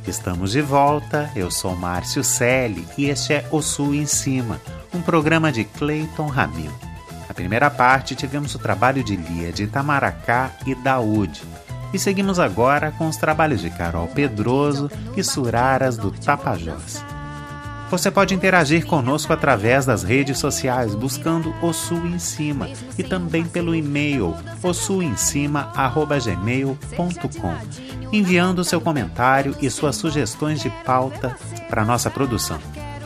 Estamos de volta, eu sou Márcio Selle e este é O Sul em Cima, um programa de Cleiton Ramil. Na primeira parte tivemos o trabalho de Lia de Itamaracá e Daúde. E seguimos agora com os trabalhos de Carol Pedroso e Suraras do Tapajós. Você pode interagir conosco através das redes sociais buscando O Sul em Cima e também pelo e-mail osulemcima@gmail.com, enviando seu comentário e suas sugestões de pauta para nossa produção.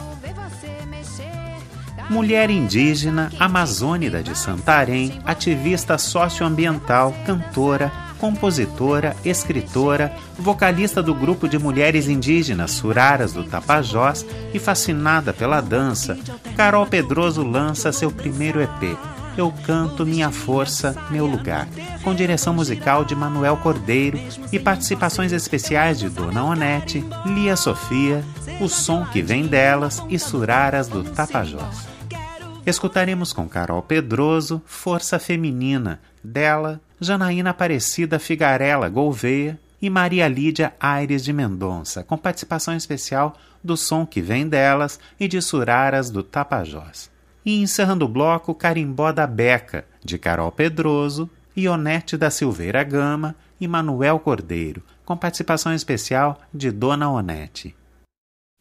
Mulher indígena, amazônida de Santarém, ativista socioambiental, cantora, compositora, escritora, vocalista do grupo de mulheres indígenas Suraras do Tapajós e fascinada pela dança, Carol Pedroso lança seu primeiro EP, Eu Canto Minha Força, Meu Lugar, com direção musical de Manuel Cordeiro e participações especiais de Dona Onete, Lia Sofia, O Som Que Vem Delas e Suraras do Tapajós. Escutaremos com Carol Pedroso Força Feminina, dela, Janaína Aparecida Figarella Gouveia e Maria Lídia Aires de Mendonça, com participação especial do Som Que Vem Delas e de Suraras do Tapajós. E encerrando o bloco, Carimbó da Beca, de Carol Pedroso, Ionete da Silveira Gama e Manuel Cordeiro, com participação especial de Dona Onete.